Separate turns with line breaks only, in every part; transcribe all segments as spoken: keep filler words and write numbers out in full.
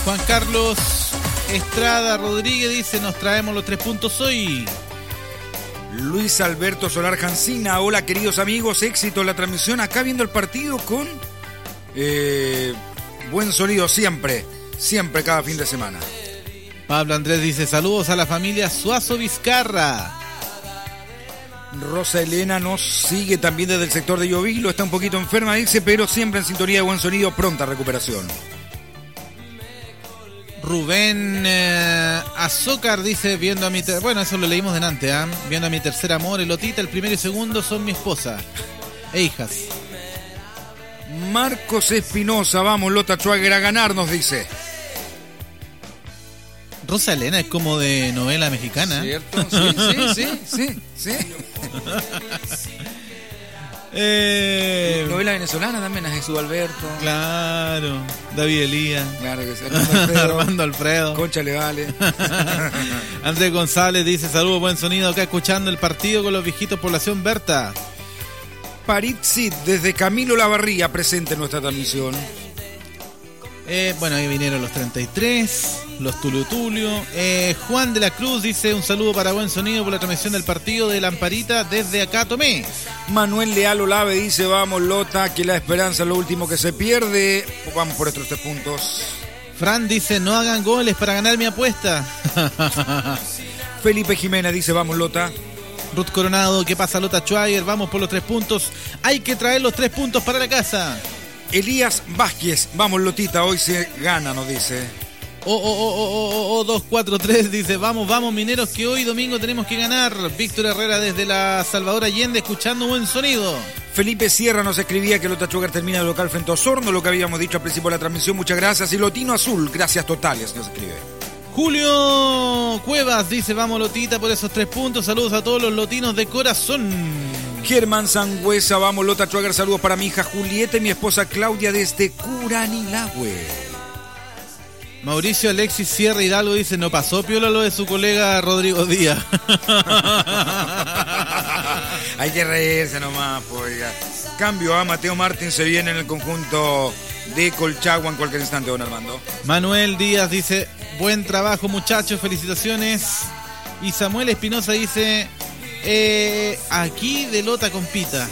Juan Carlos Estrada Rodríguez dice, nos traemos los tres puntos hoy.
Luis Alberto Solar Jancina, hola queridos amigos, éxito en la transmisión, acá viendo el partido con eh, buen sonido siempre, siempre cada fin de semana.
Pablo Andrés dice, saludos a la familia Suazo Vizcarra.
Rosa Elena nos sigue también desde el sector de Llovilo, está un poquito enferma, dice, pero siempre en sintonía de buen sonido, pronta recuperación.
Rubén eh, Azócar dice, viendo a mi... Ter- bueno, eso lo leímos delante, ¿eh? Viendo a mi tercer amor, Elotita, el primero y segundo son mi esposa e hijas.
Marcos Espinosa, vamos Lota Schwager a ganar, nos dice.
Rosa Elena es como de novela mexicana.
¿Cierto? Sí, sí, sí, sí, sí.
eh...
Novela venezolana también, a Jesús Alberto.
Claro, David Elías.
Claro que sí. Armando Alfredo.
Armando Alfredo.
Concha le vale.
Andrés González dice, saludos, buen sonido acá escuchando el partido con los viejitos Población Berta.
Paritsit desde Camilo Lavarría presente en nuestra transmisión.
Eh, bueno, ahí vinieron los treinta y tres, los Tulio Tulio. Eh, Juan de la Cruz dice, un saludo para buen sonido por la transmisión del partido de Lamparita desde acá Tomé.
Manuel Leal Olave dice, vamos Lota, que la esperanza es lo último que se pierde. Vamos por estos tres puntos.
Fran dice, no hagan goles para ganar mi apuesta.
Felipe Jiménez dice, vamos Lota.
Ruth Coronado, ¿qué pasa Lota Schwager? Vamos por los tres puntos. Hay que traer los tres puntos para la casa.
Elías Vázquez, vamos Lotita, hoy se gana, nos dice.
O, o, o, o, o, o, dos cuatro tres dice, vamos, vamos mineros que hoy domingo tenemos que ganar. Víctor Herrera desde la Salvador Allende escuchando buen sonido.
Felipe Sierra nos escribía que Lota Schwager termina de local frente a Osorno, lo que habíamos dicho al principio de la transmisión, muchas gracias. Y Lotino Azul, gracias totales, nos escribe.
Julio Cuevas dice, vamos Lotita por esos tres puntos, saludos a todos los lotinos de corazón.
Germán Sangüesa, vamos Lota Schwager, saludos para mi hija Julieta y mi esposa Claudia desde Curanilahue.
Mauricio Alexis Sierra Hidalgo dice, no pasó piola lo de su colega Rodrigo Díaz.
Hay que reírse nomás, pues. Cambio a Mateo Martín, se viene en el conjunto de Colchagua en cualquier instante, don Armando.
Manuel Díaz dice, buen trabajo muchachos, felicitaciones. Y Samuel Espinosa dice, eh, aquí de Lota compita.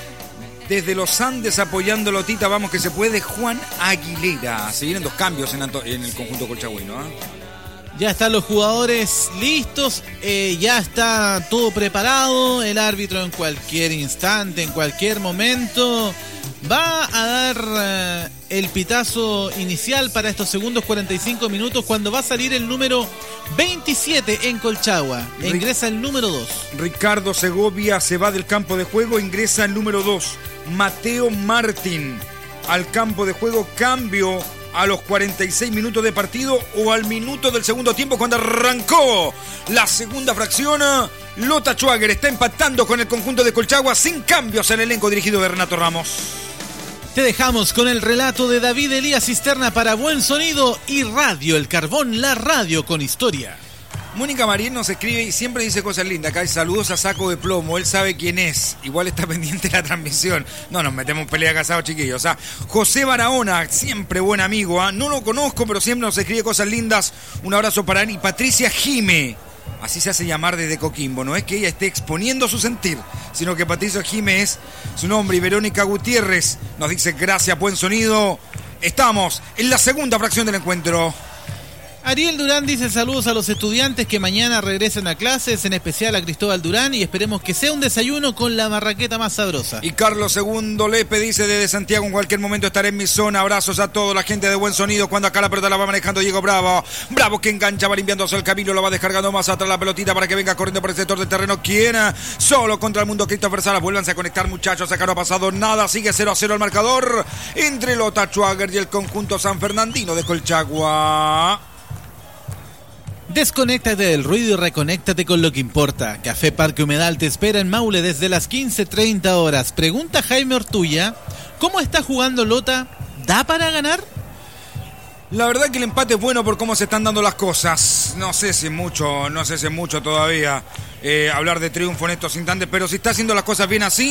Desde los Andes apoyando Lotita, vamos que se puede, Juan Aguilera. Se vienen dos cambios en, Anto- en el conjunto colchagüino, ¿eh?
Ya están los jugadores listos, eh, ya está todo preparado, el árbitro en cualquier instante, en cualquier momento, va a dar eh, el pitazo inicial para estos segundos cuarenta y cinco minutos cuando va a salir el número veintisiete en Colchagua. E ingresa el número dos.
Ricardo Segovia se va del campo de juego, ingresa el número dos. Mateo Martín al campo de juego, cambio a los cuarenta y seis minutos de partido o al minuto del segundo tiempo cuando arrancó la segunda fracción. Lota Schwager está empatando con el conjunto de Colchagua sin cambios en el elenco dirigido de Renato Ramos.
Te dejamos con el relato de David Elías Cisterna para Buen Sonido y Radio El Carbón, la radio con historia.
Mónica Marín nos escribe y siempre dice cosas lindas. Acá hay saludos a Saco de Plomo. Él sabe quién es. Igual está pendiente de la transmisión. No nos metemos en pelea casados, chiquillos. O sea, José Barahona, siempre buen amigo. ¿eh? No lo conozco, pero siempre nos escribe cosas lindas. Un abrazo para él. Y Patricia Jime. Así se hace llamar desde Coquimbo. No es que ella esté exponiendo su sentir, sino que Patricia Jime es su nombre. Y Verónica Gutiérrez nos dice gracias, buen sonido. Estamos en la segunda fracción del encuentro.
Ariel Durán dice saludos a los estudiantes que mañana regresen a clases, en especial a Cristóbal Durán, y esperemos que sea un desayuno con la marraqueta más sabrosa.
Y Carlos Segundo Lepe dice desde Santiago, en cualquier momento estaré en mi zona. Abrazos a toda la gente de Buen Sonido. Cuando acá la pelota la va manejando Diego Bravo. Bravo que engancha, va limpiándose el camino, lo va descargando más atrás la pelotita para que venga corriendo por el sector del terreno. ¿Quién? Solo contra el mundo Christopher Salas. Vuélvanse a conectar, muchachos. Acá no ha pasado nada. Sigue cero a cero el marcador entre Lota Schwager y el conjunto San Fernandino de Colchagua.
Desconéctate del ruido y reconéctate con lo que importa. Café Parque Humedal te espera en Maule desde las quince treinta horas. Pregunta Jaime Ortulla, ¿cómo está jugando Lota? ¿Da para ganar?
La verdad que el empate es bueno por cómo se están dando las cosas. No sé si es mucho, no sé si es mucho todavía eh, hablar de triunfo en estos instantes, pero si está haciendo las cosas bien así,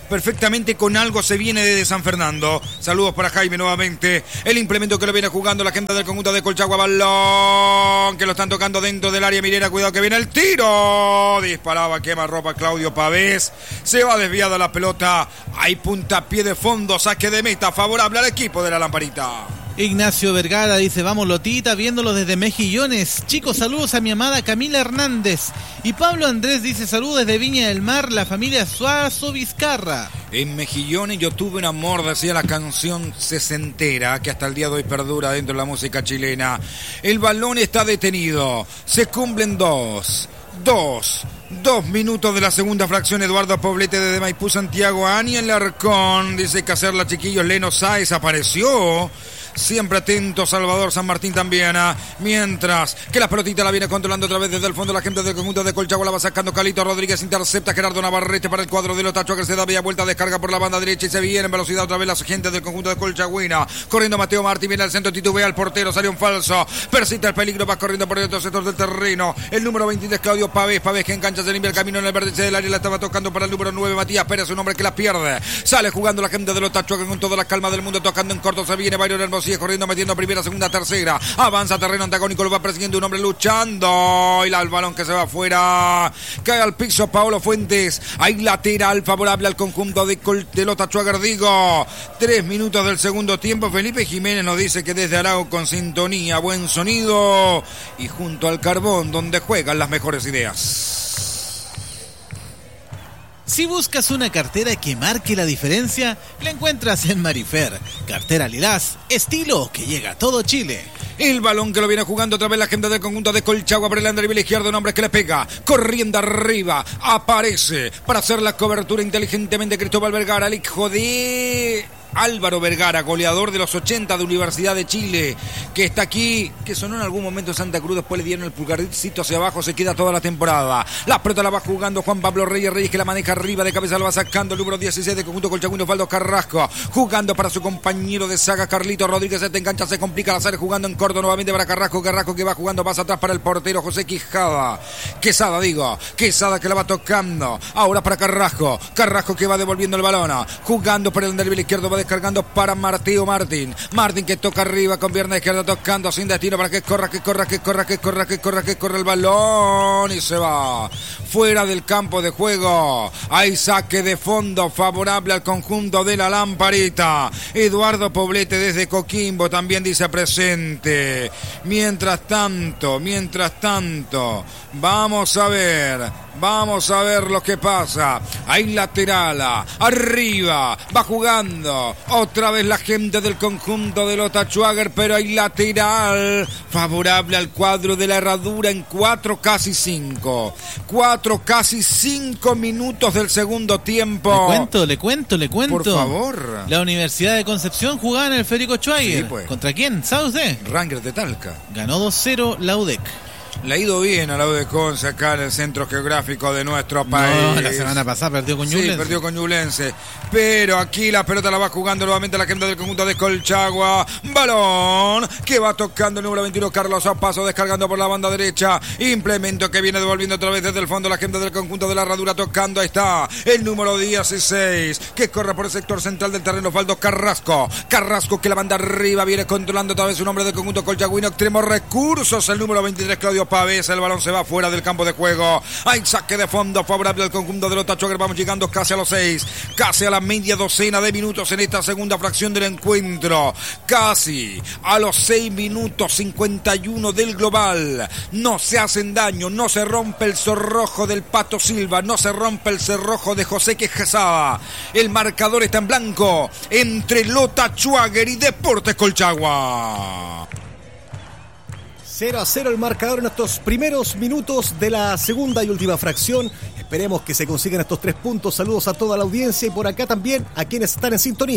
perfectamente con algo se viene desde San Fernando. Saludos para Jaime nuevamente. El implemento que lo viene jugando la gente del conjunto de Colchagua. Balón que lo están tocando dentro del área minera. Cuidado que viene el tiro. Disparaba, quema ropa Claudio Pavés. Se va desviada la pelota. Hay puntapié de fondo. Saque de meta favorable al equipo de la Lamparita.
Ignacio Vergara dice, vamos Lotita, viéndolo desde Mejillones. Chicos, saludos a mi amada Camila Hernández. Y Pablo Andrés dice, saludos desde Viña del Mar, la familia Suazo Vizcarra.
En Mejillones yo tuve un amor, decía la canción sesentera, que hasta el día de hoy perdura dentro de la música chilena. El balón está detenido. Se cumplen dos. Dos. Dos minutos de la segunda fracción. Eduardo Poblete desde Maipú, Santiago. Aniel Arcón dice que hacerla, chiquillos. Leno Sáez apareció. Siempre atento Salvador San Martín también. ¿eh? Mientras que la pelotita la viene controlando otra vez desde el fondo la gente del conjunto de Colchagua. La va sacando Calito Rodríguez. Intercepta Gerardo Navarrete para el cuadro de Lota Chuager. Se da media vuelta, descarga por la banda derecha y se viene en velocidad otra vez la gente del conjunto de Colchagüina. Corriendo Mateo Martín, viene al centro, titubea al portero, salió un falso. Persiste el peligro, va corriendo por el otro sector del terreno. El número veintitrés, Claudio Pavés. Pavés que engancha, se limpia el camino en el vértice del área. La estaba tocando para el número nueve, Matías Pérez, un hombre que la pierde. Sale jugando la gente de Lota Chuager con toda la calma del mundo, tocando en corto. Se viene Byron Hermosilla corriendo, metiendo primera, segunda, tercera. Avanza terreno antagónico, lo va persiguiendo un hombre luchando. Y el balón que se va afuera. Cae al piso Paolo Fuentes. Hay lateral favorable al conjunto de, de Lota Chuager. Digo, tres minutos del segundo tiempo. Felipe Jiménez nos dice que desde Arau con sintonía, buen sonido. Y junto al carbón donde juegan las mejores ideas.
Si buscas una cartera que marque la diferencia, la encuentras en Marifer. Cartera Lilás, estilo que llega a todo Chile.
El balón que lo viene jugando otra vez la gente del conjunto de Colchagua por el andarivel izquierdo, un hombre que le pega, corriendo arriba, aparece para hacer la cobertura inteligentemente Cristóbal Vergara, el hijo de Álvaro Vergara, goleador de los ochenta de Universidad de Chile, que está aquí, que sonó en algún momento en Santa Cruz, después le dieron el pulgarcito hacia abajo, se queda toda la temporada. La pelota la va jugando Juan Pablo Reyes, Reyes que la maneja arriba de cabeza, la va sacando el número dieciséis de conjunto Colchagüino, Osvaldo Carrasco, jugando para su compañero de saga Carlito Rodríguez, se te engancha, se complica la sale jugando en corto nuevamente para Carrasco, Carrasco que va jugando más atrás para el portero José Quijada, Quesada digo, Quesada que la va tocando, ahora para Carrasco, Carrasco que va devolviendo el balón, jugando por el andarivel izquierdo, va descargando para Mateo Martín. Martín que toca arriba con pierna izquierda tocando sin destino para que corra, que corra, que corra, que corra, que corra, que corra el balón y se va fuera del campo de juego. Hay saque de fondo favorable al conjunto de la Lamparita. Eduardo Poblete desde Coquimbo también dice presente. Mientras tanto, mientras tanto, vamos a ver. Vamos a ver lo que pasa. Hay lateral. Arriba. Va jugando. Otra vez la gente del conjunto de Lota Chuager. Pero hay lateral. Favorable al cuadro de la Herradura en cuatro, casi cinco. Cuatro, casi cinco minutos del segundo tiempo.
Le cuento, le cuento, le cuento.
Por favor.
La Universidad de Concepción jugaba en el Federico Chuager.
Sí, pues.
¿Contra quién? ¿Sabe usted?
Rangers de Talca.
Ganó dos cero la U D E C.
Le ha ido bien a la U de Conce acá en el centro geográfico de nuestro país.
No, la semana pasada perdió con Ñublense.
Sí, perdió con Ñublense. Pero aquí la pelota la va jugando nuevamente la gente del conjunto de Colchagua. Balón que va tocando el número veintiuno, Carlos Opaso, descargando por la banda derecha. Implemento que viene devolviendo otra vez desde el fondo la gente del conjunto de la Herradura tocando. Ahí está el número dieciséis que corre por el sector central del terreno, Osvaldo Carrasco. Carrasco que la banda arriba viene controlando otra vez un hombre del conjunto colchagüino. Extremos recursos, el número veintitrés, Claudio Pavés, el balón se va fuera del campo de juego. Hay saque de fondo favorable al conjunto de Lota Chuager. Vamos llegando casi a los seis, casi a la media docena de minutos en esta segunda fracción del encuentro. Casi a los seis minutos cincuenta y uno del global. No se hacen daño, no se rompe el cerrojo del Pato Silva, no se rompe el cerrojo de José Quesada. El marcador está en blanco entre Lota Chuager y Deportes Colchagua.
cero a cero el marcador en estos primeros minutos de la segunda y última fracción. Esperemos que se consigan estos tres puntos. Saludos a toda la audiencia y por acá también a quienes están en sintonía.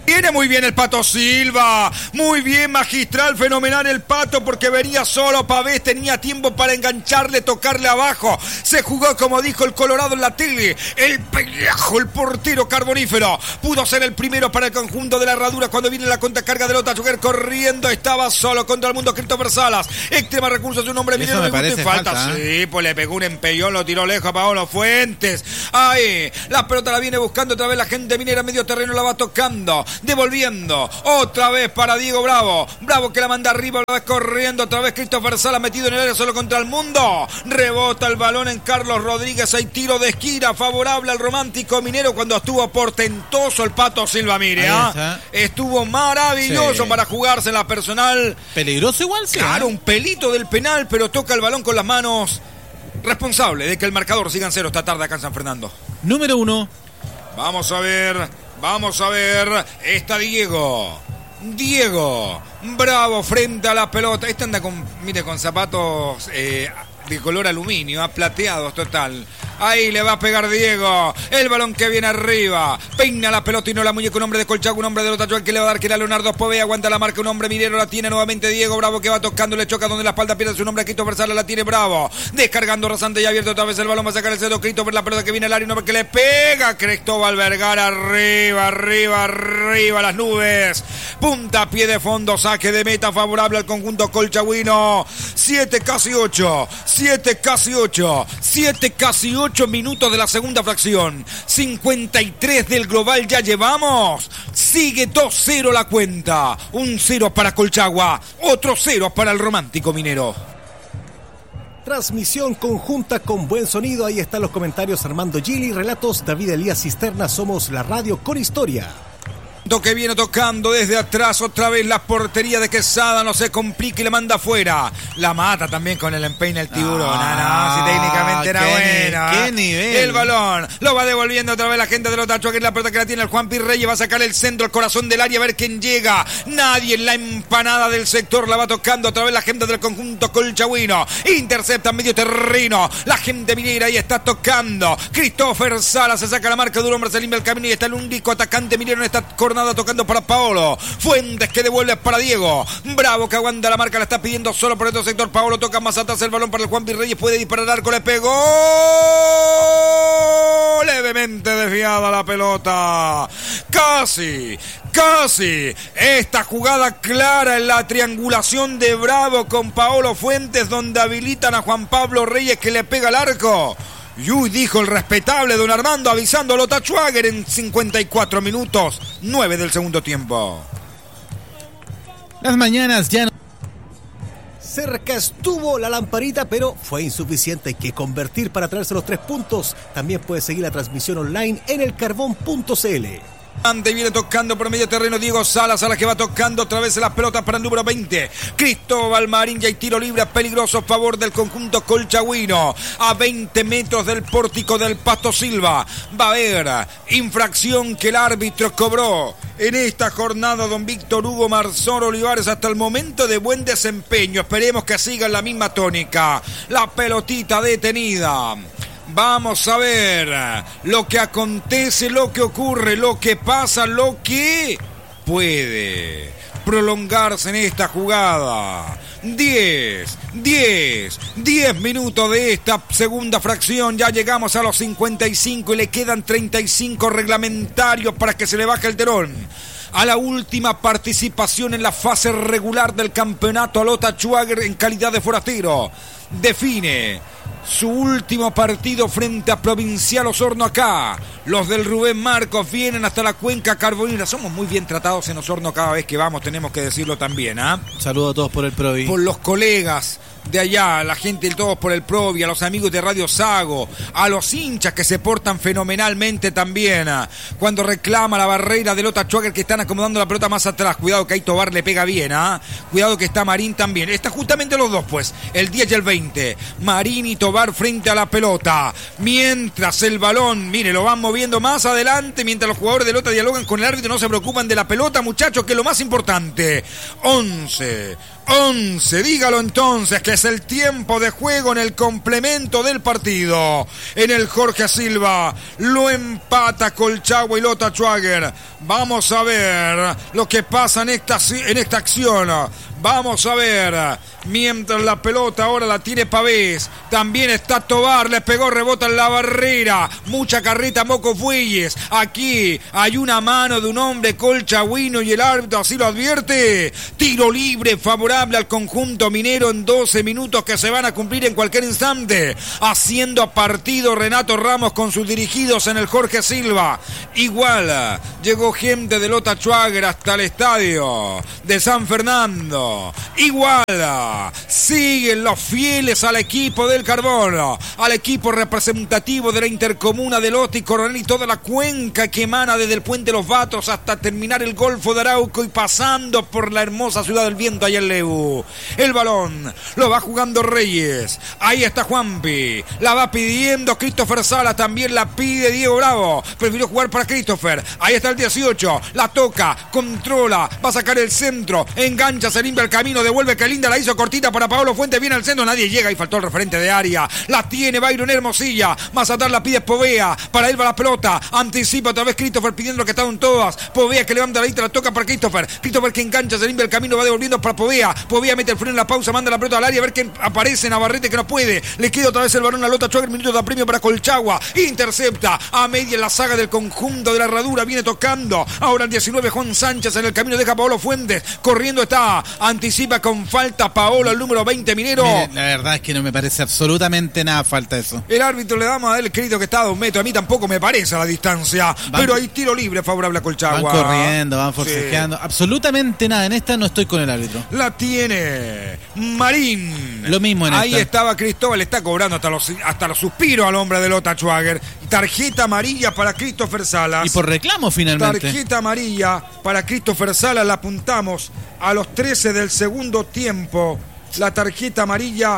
Viene muy bien el Pato Silva, muy bien, magistral, fenomenal el Pato, porque venía solo Pavés, tenía tiempo para engancharle, tocarle abajo, se jugó como dijo el Colorado en la tele, el pellejo, el portero carbonífero, pudo ser el primero para el conjunto de la Herradura cuando viene la contracarga de Lota Schwager corriendo, estaba solo contra el mundo Christopher Salas, extrema recursos de un hombre minero,
me parece
falta,
falta ¿eh?
Sí, pues le pegó un empellón, lo tiró lejos a Paolo Fuentes, ahí, la pelota la viene buscando otra vez la gente minera, medio terreno la va tocando, devolviendo, otra vez para Diego Bravo, Bravo que la manda arriba, la vez corriendo, otra vez Christopher Salas metido en el área solo contra el mundo, rebota el balón en Carlos Rodríguez, hay tiro de esquina favorable al Romántico Minero cuando estuvo portentoso el Pato Silva, mire, ¿eh? Estuvo maravilloso sí. Para jugarse en la personal.
Peligroso igual, sí.
Claro, ¿eh? Un pelito del penal, pero toca el balón con las manos, responsable de que el marcador siga en cero esta tarde acá en San Fernando.
Número uno.
Vamos a ver... Vamos a ver, está Diego, Diego, Bravo frente a la pelota, este anda con, mire, con zapatos eh, de color aluminio, plateados total, ahí le va a pegar Diego, el balón que viene arriba, peina la pelota y no la muñeca, un hombre de Colchagua, un hombre de Lota Schwager que le va a dar, que era Leonardo Poveda, aguanta la marca, un hombre minero, la tiene nuevamente Diego, Bravo que va tocando, le choca donde la espalda pierde su nombre, Quito Versala, la tiene Bravo, descargando rasante y abierto otra vez el balón, va a sacar el cedo, Quito por la pelota que viene al área, un hombre que le pega, Cristóbal Vergara, arriba, arriba, arriba, las nubes, punta, pie de fondo, saque de meta favorable al conjunto colchagüino, siete casi ocho, siete casi ocho, siete casi ocho minutos de la segunda fracción, cincuenta y tres del global ya llevamos, sigue dos cero la cuenta, un cero para Colchagua, otro cero para el Romántico Minero.
Transmisión conjunta con buen sonido, ahí están los comentarios Armando Gili, relatos David Elías Cisterna, somos la radio con historia.
Que viene tocando desde atrás otra vez la portería de Quesada, no se complica y le manda afuera, la mata también con el empeine el tiburón, ah, no, si técnicamente era buena,
qué nivel,
el balón lo va devolviendo otra vez la gente de Lota Schwager, la pelota que la tiene el Juan Pirreyes, va a sacar el centro, el corazón del área, a ver quién llega, nadie en la empanada del sector, la va tocando otra vez la gente del conjunto colchagüino, intercepta medio terreno, la gente minera ahí está tocando, Christopher Salas se saca la marca de un hombre, se limpia el camino y está el único atacante minero en esta jornada tocando para Paolo, Fuentes que devuelve para Diego, Bravo que aguanta la marca, la está pidiendo solo por otro sector, Paolo toca más atrás el balón para el Juan Pirreyes, puede disparar arco, le pegó, levemente desviada la pelota, casi, casi, esta jugada clara en la triangulación de Bravo con Paolo Fuentes donde habilitan a Juan Pablo Reyes que le pega al arco. Y uy, dijo el respetable don Armando avisando a Lota Schwager en cincuenta y cuatro minutos, nueve del segundo tiempo.
Las mañanas ya no...
Cerca estuvo la lamparita, pero fue insuficiente. Hay que convertir para traerse los tres puntos. También puede seguir la transmisión online en el carbón punto c l.
Ante viene tocando por medio terreno Diego Salas, Salas que va tocando otra vez las pelotas para el número veinte. Cristóbal Marín, ya hay tiro libre peligroso a favor del conjunto colchagüino. A veinte metros del pórtico del Pato Silva. Va a haber infracción que el árbitro cobró en esta jornada, don Víctor Hugo Marzón Olivares, hasta el momento de buen desempeño. Esperemos que siga en la misma tónica. La pelotita detenida. Vamos a ver lo que acontece, lo que ocurre, lo que pasa, lo que puede prolongarse en esta jugada. diez, diez, diez minutos de esta segunda fracción. Ya llegamos a los cincuenta y cinco y le quedan treinta y cinco reglamentarios para que se le baje el telón a la última participación en la fase regular del campeonato a Lota Schwager en calidad de forastero. Define su último partido frente a Provincial Osorno acá. Los del Rubén Marcos vienen hasta la cuenca carbonera. Somos muy bien tratados en Osorno cada vez que vamos, tenemos que decirlo también, ¿ah? ¿eh?
Saludos a todos por el Provi.
Por los colegas de allá, la gente de todos por el Provi, a los amigos de Radio Sago, a los hinchas que se portan fenomenalmente también. Cuando reclama la barrera de Lota Schwager que están acomodando la pelota más atrás. Cuidado que ahí Tobar le pega bien, ¿ah? ¿eh? Cuidado que está Marín también. Están justamente los dos, pues, el diez y el veinte. Marín y Tobar frente a la pelota. Mientras el balón, mire, lo van moviendo más adelante, mientras los jugadores de Lota dialogan con el árbitro, no se preocupan de la pelota, muchachos, que es lo más importante. once, once. Dígalo entonces, que es el tiempo de juego en el complemento del partido. En el Jorge Silva lo empata Colchagua y Lota Schwager. Vamos a ver lo que pasa en esta, en esta acción. Vamos a ver, mientras la pelota ahora la tiene Pavés, también está Tobar, le pegó, rebota en la barrera, mucha carreta Moco Fuelles, aquí hay una mano de un hombre colchagüino y el árbitro así lo advierte. Tiro libre favorable al conjunto minero en doce minutos que se van a cumplir en cualquier instante, haciendo partido Renato Ramos con sus dirigidos en el Jorge Silva. Igual llegó gente de Lota Schwager hasta el estadio de San Fernando. Igual siguen los fieles al equipo del Carbón, al equipo representativo de la intercomuna de Lota y Coronel y toda la cuenca que emana desde el Puente Los Vatos hasta terminar el Golfo de Arauco y pasando por la hermosa Ciudad del Viento allá en Lebu. El balón lo va jugando Reyes, ahí está Juanpi, la va pidiendo Christopher Salas, también la pide Diego Bravo, prefirió jugar para Christopher, ahí está el dieciocho, la toca, controla, va a sacar el centro, engancha, se limpia el camino, devuelve, que linda, la hizo cortita para Paolo Fuentes, viene al centro, nadie llega y faltó el referente de área, la tiene Byron Hermosilla, más atrás la pide Povea, para él va la pelota, anticipa otra vez Christopher pidiendo lo que estaban todas, Povea que levanta la lista, la toca para Christopher, Christopher que engancha, se limpia el camino, va devolviendo para Povea, Povea mete el freno en la pausa, manda la pelota al área, a ver que aparece Navarrete que no puede, le queda otra vez el balón a Lota Schwager, minuto de apremio para Colchagua, intercepta a media en la saga del conjunto de la Herradura, viene tocando, ahora el diecinueve Juan Sánchez en el camino, deja a Paolo Fuentes, corriendo está, anticipa con falta Paolo, el número veinte minero.
Mire, la verdad es que no me parece absolutamente nada falta eso.
El árbitro le damos a él el crédito que está a dos metros, a mí tampoco me parece a la distancia, van, pero hay tiro libre favorable a Colchagua.
Van corriendo, van forcejeando, sí. Absolutamente nada, en esta no estoy con el árbitro.
La tiene Marín.
Lo mismo en
Ahí
esta.
estaba Cristóbal, está cobrando hasta los, hasta los suspiros al hombre de Lota Schwager. Tarjeta amarilla para Christopher Salas.
Y por reclamo finalmente.
Tarjeta amarilla para Christopher Salas, la apuntamos a los trece del segundo tiempo. La tarjeta amarilla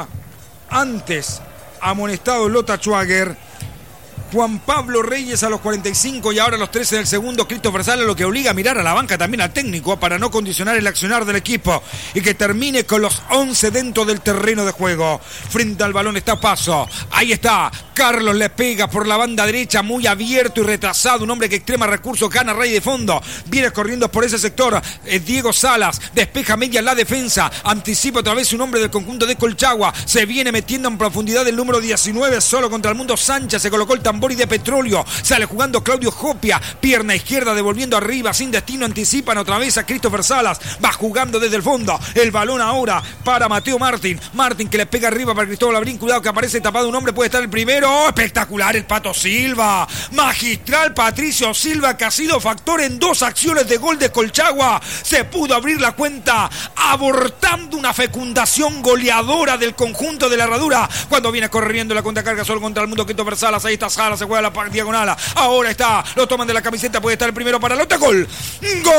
antes amonestado Lota Schwager. Juan Pablo Reyes a los cuarenta y cinco y ahora a los trece del segundo, Christopher Salas, lo que obliga a mirar a la banca también al técnico para no condicionar el accionar del equipo y que termine con los once dentro del terreno de juego. Frente al balón está Paso, ahí está, Carlos le pega por la banda derecha, muy abierto y retrasado, un hombre que extrema recursos, gana Rey de fondo, viene corriendo por ese sector, eh, Diego Salas, despeja media en la defensa, anticipa otra vez un hombre del conjunto de Colchagua, se viene metiendo en profundidad el número diecinueve, solo contra el mundo Sánchez, se colocó el tambor y de petróleo, sale jugando Claudio Jopia, pierna izquierda devolviendo arriba, sin destino, anticipan otra vez a Christopher Salas, va jugando desde el fondo, el balón ahora para Mateo Martín, Martín que le pega arriba para Cristóbal Labrín, cuidado que aparece tapado un hombre, puede estar el primero, espectacular el Pato Silva, magistral Patricio Silva que ha sido factor en dos acciones de gol de Colchagua, se pudo abrir la cuenta abortando una fecundación goleadora del conjunto de la Herradura, cuando viene corriendo la contracarga solo contra el mundo Christopher Salas, ahí está Salas, se juega la diagonal, ahora está, lo toman de la camiseta, puede estar el primero para Lota, gol, gol,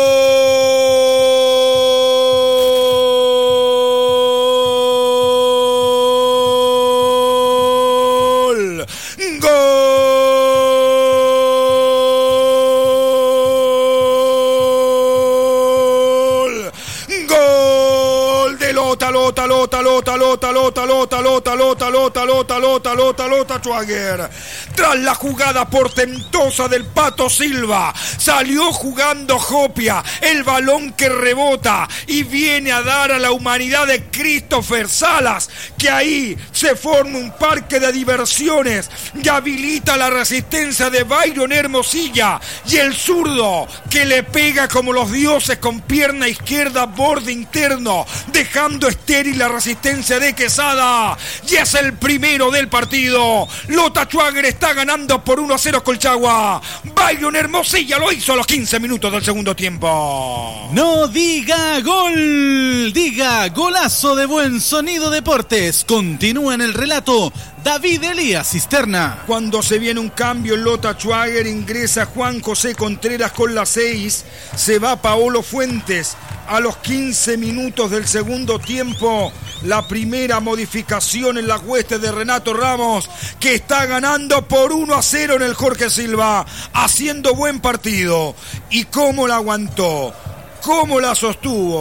gol, gol de Lota, Lota, Lota, Lota, Lota, Lota, Lota, Lota, Lota, Lota, Lota, Lota, Lota, Lota Schwager. Tras la jugada portentosa del Pato Silva, salió jugando Jopia, el balón que rebota y viene a dar a la humanidad de Christopher Salas, que ahí se forma un parque de diversiones y habilita la resistencia de Byron Hermosilla y el zurdo que le pega como los dioses con pierna izquierda, borde interno, dejando estéril la resistencia de Quesada, y es el primero del partido. Lota Schwager está ganando por uno a cero Colchagua. Byron Hermosilla lo hizo a los quince minutos del segundo tiempo.
No diga gol, diga golazo de Buen Sonido Deportes. Continúa en el relato David Elías Cisterna.
Cuando se viene un cambio en Lota Schwager, ingresa Juan José Contreras con la seis, se va Paolo Fuentes a los quince minutos del segundo tiempo. La primera modificación en la hueste de Renato Ramos, que está ganando por uno a cero en el Jorge Silva, haciendo buen partido. ¿Y cómo la aguantó? ¿Cómo la sostuvo?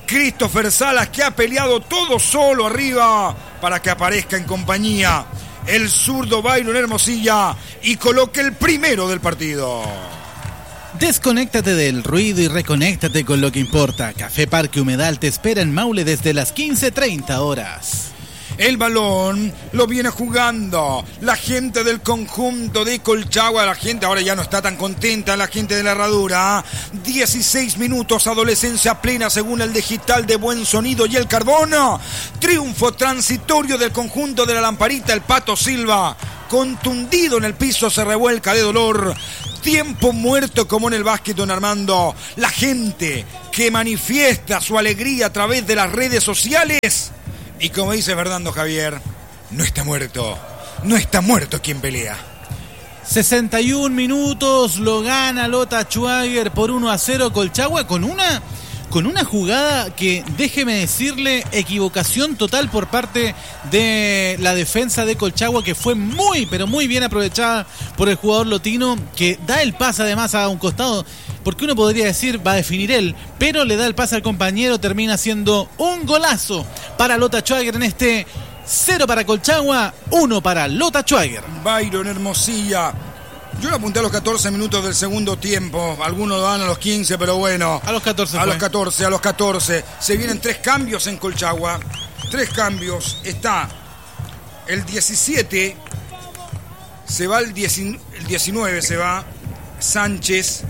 Christopher Salas, que ha peleado todo solo arriba para que aparezca en compañía el zurdo Byron Hermosilla y coloque el primero del partido.
Desconéctate del ruido y reconéctate con lo que importa. Café Parque Humedal te espera en Maule desde las quince treinta horas.
El balón lo viene jugando la gente del conjunto de Colchagua. La gente ahora ya no está tan contenta, la gente de la Herradura. dieciséis minutos, adolescencia plena según el digital de Buen Sonido y el Carbono. Triunfo transitorio del conjunto de la Lamparita. El Pato Silva, contundido en el piso, se revuelca de dolor. Tiempo muerto como en el básquet, don Armando. La gente que manifiesta su alegría a través de las redes sociales. Y como dice Fernando Javier, no está muerto, no está muerto quien pelea.
sesenta y un minutos, lo gana Lota Schwager por uno a cero Colchagua con una, con una jugada que, déjeme decirle, equivocación total por parte de la defensa de Colchagua, que fue muy, pero muy bien aprovechada por el jugador lotino, que da el pase además a un costado, porque uno podría decir va a definir él, pero le da el pase al compañero, termina siendo un golazo para Lota Schwager en este cero para Colchagua, uno para Lota Schwager.
Byron Hermosilla. Yo lo apunté a los catorce minutos del segundo tiempo, algunos lo dan a los quince, pero bueno.
A los catorce
A
fue.
los catorce, a los catorce. Se vienen tres cambios en Colchagua. Tres cambios. Está el diecisiete, se va el, diecinueve, el diecinueve, se va Sánchez.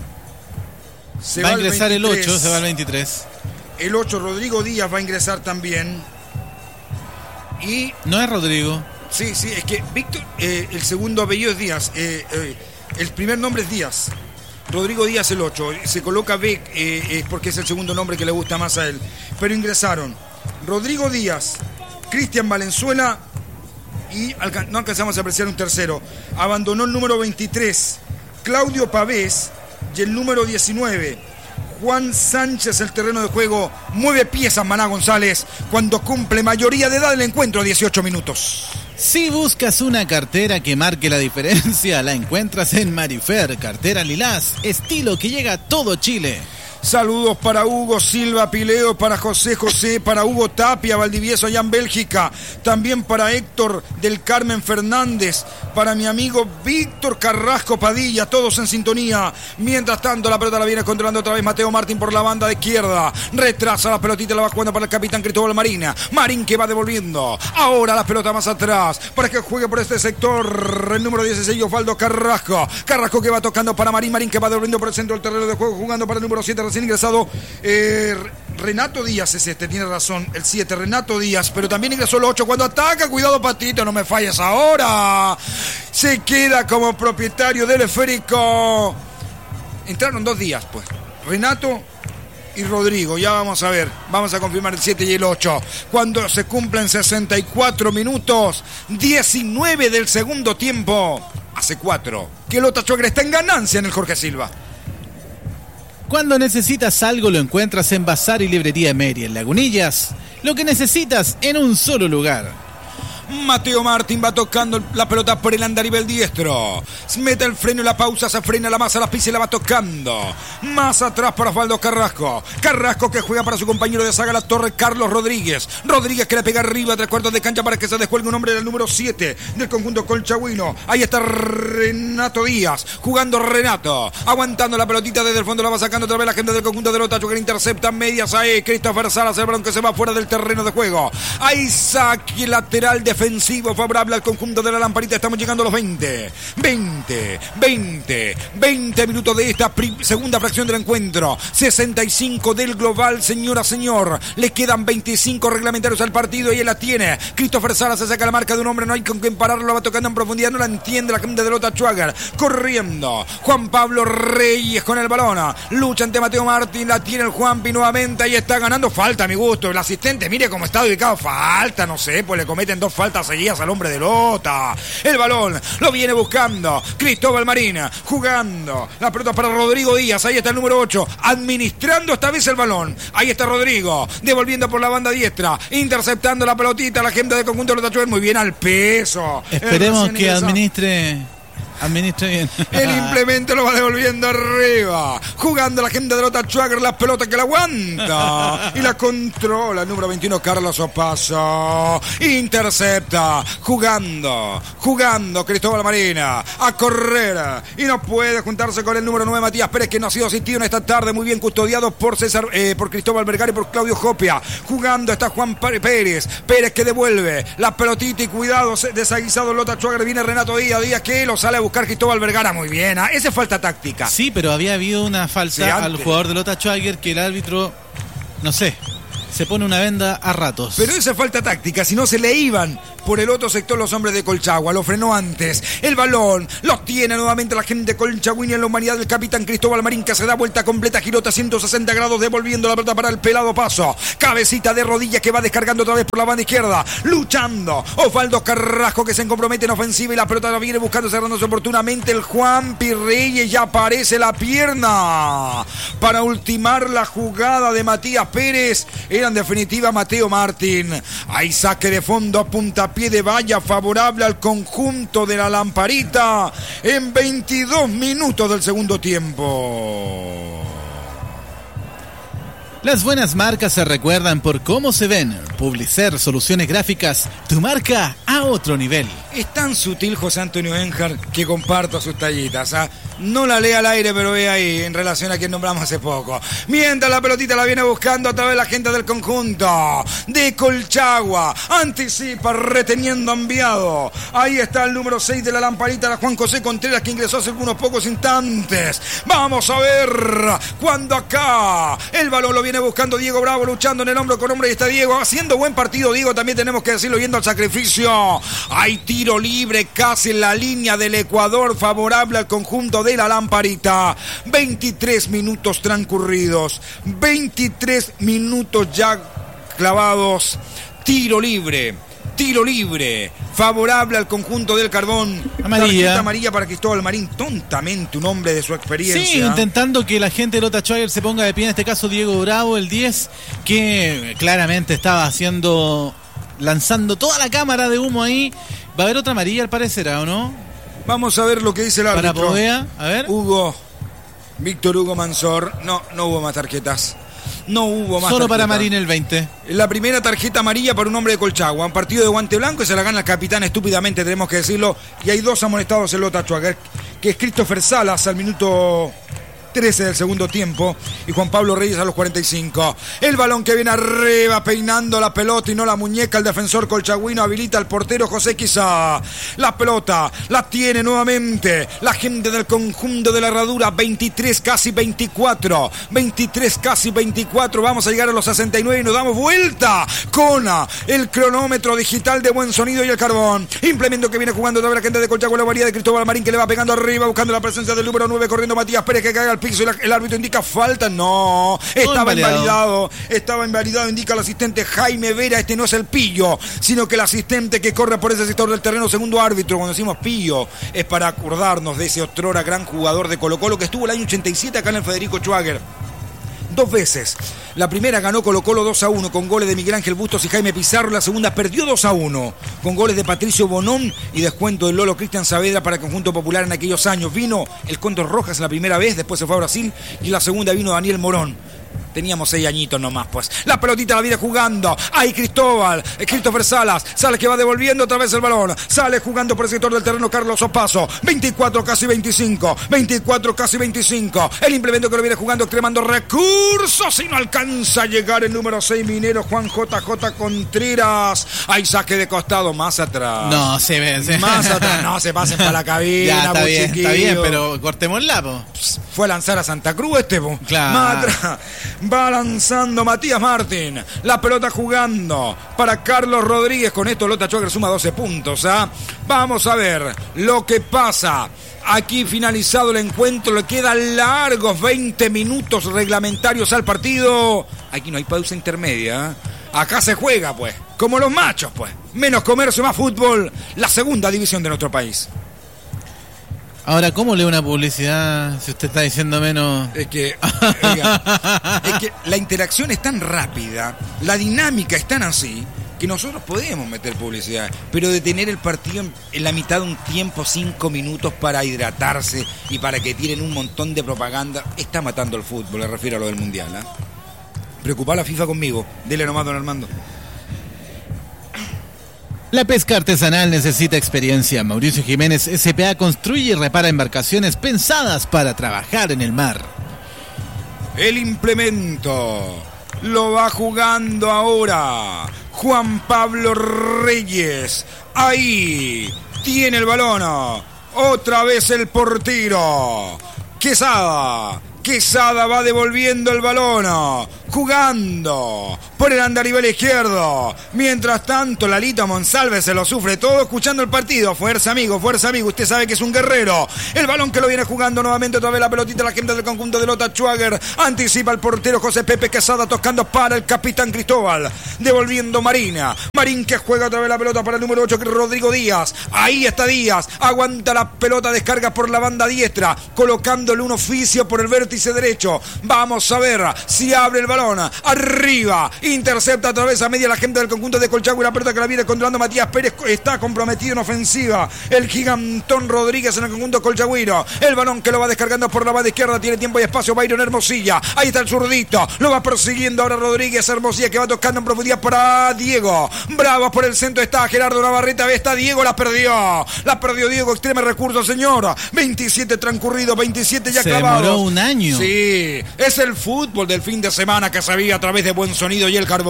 Se
va a
el
ingresar el
veintitrés.
ocho, se va el veintitrés.
El ocho, Rodrigo Díaz va a ingresar también. Y...
No es Rodrigo.
Sí, sí, es que Víctor, eh, el segundo apellido es Díaz. Eh, eh, el primer nombre es Díaz. Rodrigo Díaz el ocho. Se coloca B eh, eh, porque es el segundo nombre que le gusta más a él. Pero ingresaron Rodrigo Díaz, Cristian Valenzuela y alca- no alcanzamos a apreciar un tercero. Abandonó el número veintitrés, Claudio Pavés, y el número diecinueve, Juan Sánchez. El terreno de juego mueve piezas Maná González cuando cumple mayoría de edad del encuentro, dieciocho minutos.
Si buscas una cartera que marque la diferencia, la encuentras en Marifer, cartera Lilás, estilo que llega a todo Chile.
Saludos para Hugo Silva Pileo, para José José, para Hugo Tapia, Valdivieso allá en Bélgica, también para Héctor del Carmen Fernández, para mi amigo Víctor Carrasco Padilla, todos en sintonía. Mientras tanto la pelota la viene controlando otra vez Mateo Martín por la banda de izquierda, retrasa la pelotita, la va jugando para el capitán Cristóbal Marín, Marín que va devolviendo, ahora la pelota más atrás, para que juegue por este sector el número dieciséis, Osvaldo Carrasco, Carrasco que va tocando para Marín, Marín que va devolviendo por el centro del terreno de juego, jugando para el número siete, recién ingresado eh, Renato Díaz es este, tiene razón, el siete, Renato Díaz, pero también ingresó el ocho cuando ataca, cuidado Patito, no me falles ahora, se queda como propietario del esférico. Entraron dos días pues, Renato y Rodrigo, ya vamos a ver, vamos a confirmar el siete y el ocho, cuando se cumplen sesenta y cuatro minutos, diecinueve del segundo tiempo, hace cuatro, que Lota Schwager está en ganancia en el Jorge Silva.
Cuando necesitas algo lo encuentras en Bazar y Librería Meri, en Lagunillas. Lo que necesitas en un solo lugar.
Mateo Martín va tocando la pelota por el andarivel diestro. Mete el freno y la pausa, se frena la masa, la pisa y la va tocando. Más atrás para Osvaldo Carrasco. Carrasco que juega para su compañero de saga la torre, Carlos Rodríguez. Rodríguez que le pega arriba, tres cuartos de cancha para que se descuelgue un hombre del número siete del conjunto colchagüino. Ahí está Renato Díaz, jugando Renato. Aguantando la pelotita desde el fondo, la va sacando otra vez la gente del conjunto de Lota Schwager. Intercepta medias ahí, Christopher Salas, el balón que se va fuera del terreno de juego. Ahí saque lateral de defensivo favorable al conjunto de la Lamparita. Estamos llegando a los veinte, veinte, veinte, veinte minutos de esta segunda fracción del encuentro. sesenta y cinco del global, señora, señor. Le quedan veinticinco reglamentarios al partido y él la tiene. Christopher Salas se saca la marca de un hombre, no hay con quien pararlo, la va tocando en profundidad, no la entiende la gente de Lota Schwager. Corriendo, Juan Pablo Reyes con el balón. Lucha ante Mateo Martín, la tiene el Juanpi nuevamente, ahí está ganando. Falta a mi gusto, el asistente, mire cómo está ubicado. Falta, no sé, pues le cometen dos faltas seguidas al hombre de Lota. El balón lo viene buscando Cristóbal Marín, jugando la pelota para Rodrigo Díaz. Ahí está el número ocho, administrando esta vez el balón. Ahí está Rodrigo, devolviendo por la banda diestra, interceptando la pelotita. La gente del conjunto de Lota Schwager muy bien al peso.
Esperemos que administre Administre bien.
El implemento lo va devolviendo arriba. Jugando la gente de Lota Schwager, la pelota que la aguanta. Y la controla el número veintiuno, Carlos Opaso. Intercepta. Jugando. Jugando Cristóbal Marina. A correr. Y no puede juntarse con el número nueve, Matías Pérez, que no ha sido asistido en esta tarde. Muy bien custodiado por César, eh, por Cristóbal Vergara y por Claudio Jopia. Jugando está Juan Pérez. Pérez que devuelve la pelotita y cuidado. Desaguisado Lota Schwager. Viene Renato Díaz. Díaz que lo sale a buscar Cristóbal Vergara. Muy bien. ¿eh? Esa es falta táctica.
Sí, pero había habido una falta
sí,
al jugador de Lota Schwager que el árbitro, no sé, se pone una venda a ratos.
Pero esa es falta táctica, si no se le iban por el otro sector los hombres de Colchagua. Lo frenó antes. El balón lo tiene nuevamente la gente de Colchagüín en la humanidad del capitán Cristóbal Marín, que se da vuelta completa, girota ciento sesenta grados, devolviendo la pelota para el pelado Paso. Cabecita de rodilla que va descargando otra vez por la banda izquierda. Luchando. Osvaldo Carrasco que se compromete en ofensiva y la pelota la viene buscando, cerrándose oportunamente el Juan Pirreyes. Ya aparece la pierna para ultimar la jugada de Matías Pérez. Era en definitiva Mateo Martín. Hay saque de fondo a puntapié de valla favorable al conjunto de la Lamparita en veintidós minutos del segundo tiempo.
Las buenas marcas se recuerdan por cómo se ven. Publicer Soluciones Gráficas, tu marca a otro nivel.
Es tan sutil José Antonio Enjar que comparto sus tallitas. ¿eh? No la lee al aire, pero ve ahí en relación a quien nombramos hace poco. Mientras la pelotita la viene buscando a través de la gente del conjunto de Colchagua. Anticipa reteniendo enviado. Ahí está el número seis de la Lamparita, la Juan José Contreras, que ingresó hace algunos pocos instantes. Vamos a ver cuando acá el balón lo viene buscando Diego Bravo, luchando en el hombro con hombre, y está Diego haciendo buen partido. Diego, también tenemos que decirlo, yendo al sacrificio. Hay tiro libre casi en la línea del Ecuador, favorable al conjunto de la Lamparita. veintitrés minutos transcurridos, veintitrés minutos ya clavados. Tiro libre, tiro libre, favorable al conjunto del Carbón.
Amarilla.
Tarjeta amarilla para Cristóbal Marín, tontamente un hombre de su experiencia.
Sí, intentando que la gente de Lota Schwager se ponga de pie, en este caso Diego Bravo, el diez, que claramente estaba haciendo, lanzando toda la cámara de humo ahí. Va a haber otra amarilla al parecer, ¿o no?
Vamos a ver lo que dice el árbitro.
Para Poveda, a ver.
Hugo, Víctor Hugo Mansor. No, no hubo más tarjetas. No hubo más
Solo
tarjeta.
para Marín el veinte.
La primera tarjeta amarilla para un hombre de Colchagua. Un partido de guante blanco y se la gana el capitán estúpidamente, tenemos que decirlo. Y hay dos amonestados en Lota Schwager, que es Christopher Salas al minuto trece del segundo tiempo y Juan Pablo Reyes a los cuarenta y cinco. El balón que viene arriba peinando la pelota y no la muñeca. El defensor colchagüino habilita al portero José Quizá. La pelota la tiene nuevamente la gente del conjunto de la Herradura. veintitrés casi veinticuatro. veintitrés casi veinticuatro. Vamos a llegar a los sesenta y nueve y nos damos vuelta con el cronómetro digital de buen sonido y el carbón. Implemento que viene jugando toda la gente de Colchagua, la variedad de Cristóbal Marín, que le va pegando arriba buscando la presencia del número nueve, corriendo Matías Pérez, que cae al piso y la, el árbitro indica falta. No, estaba invalidado. invalidado estaba invalidado, indica el asistente Jaime Vera. Este no es el pillo, sino que el asistente que corre por ese sector del terreno, segundo árbitro. Cuando decimos pillo es para acordarnos de ese otrora gran jugador de Colo Colo que estuvo el año ochenta y siete acá en el Federico Schwager dos veces. La primera ganó Colo Colo dos a uno con goles de Miguel Ángel Bustos y Jaime Pizarro. La segunda perdió dos a uno con goles de Patricio Bonón y descuento del Lolo Cristian Saavedra para el conjunto popular en aquellos años. Vino el Cóndor Rojas la primera vez, después se fue a Brasil, y la segunda vino Daniel Morón. Teníamos seis añitos nomás, pues. La pelotita la viene jugando. Ahí Cristóbal, Christopher Salas. Salas que va devolviendo otra vez el balón. Sale jugando por el sector del terreno Carlos Opaso. veinticuatro casi veinticinco. veinticuatro casi veinticinco. El implemento que lo viene jugando, extremando recursos. Y no alcanza a llegar el número seis minero, Juan J J Contreras. Hay saque de costado, más atrás.
No, se ve. Se...
Más atrás. No, se pasen para la cabina.
Ya, está bien,
chiquillo.
está bien, pero cortémosla, po.
Fue a lanzar a Santa Cruz este, po.
Claro.
Más atrás. Va lanzando Matías Martín. La pelota jugando para Carlos Rodríguez. Con esto Lota Schwager suma doce puntos. ¿eh? Vamos a ver lo que pasa. Aquí finalizado el encuentro. Le quedan largos veinte minutos reglamentarios al partido. Aquí no hay pausa intermedia. ¿eh? Acá se juega, pues. Como los machos, pues. Menos comercio, más fútbol. La segunda división de nuestro país.
Ahora, ¿cómo lee una publicidad si usted está diciendo menos?
Es que, oiga, es que la interacción es tan rápida, la dinámica es tan así, que nosotros podemos meter publicidad, pero de tener el partido en, en la mitad de un tiempo, cinco minutos para hidratarse y para que tiren un montón de propaganda, está matando el fútbol, le refiero a lo del Mundial. ¿eh? Preocupa a la FIFA conmigo, dele nomás, don Armando.
La pesca artesanal necesita experiencia. Mauricio Jiménez S P A construye y repara embarcaciones pensadas para trabajar en el mar.
El implemento lo va jugando ahora Juan Pablo Reyes. Ahí tiene el balón. Otra vez el portero. Quesada. Quesada va devolviendo el balón. Jugando por el andarivel izquierdo. Mientras tanto, Lalito Monsalve se lo sufre todo escuchando el partido. Fuerza, amigo, fuerza, amigo. Usted sabe que es un guerrero. El balón que lo viene jugando nuevamente otra vez la pelotita. La gente del conjunto de Lota Schwager. Anticipa el portero José Pepe Quesada tocando para el capitán Cristóbal. Devolviendo Marina. Marín que juega otra vez la pelota para el número ocho, que es Rodrigo Díaz. Ahí está Díaz. Aguanta la pelota, descarga por la banda diestra. Colocándole un oficio por el vértice derecho. Vamos a ver si abre el balón. Arriba, intercepta a través a media la gente del conjunto de Colchagüiro. La pelota que la viene controlando Matías Pérez, está comprometido en ofensiva el gigantón Rodríguez en el conjunto Colchagüiro. El balón que lo va descargando por la banda izquierda, tiene tiempo y espacio Byron Hermosilla. Ahí está el zurdito, lo va persiguiendo ahora Rodríguez. Hermosilla que va tocando en profundidad para Diego. Bravo por el centro está Gerardo Navarrete, está Diego, la perdió. La perdió Diego, extreme recurso, señor. veintisiete transcurridos, veintisiete ya
Se
clavados.
demoró un año.
Sí, es el fútbol del fin de semana que se vive a través de Buen Sonido y el Carbón.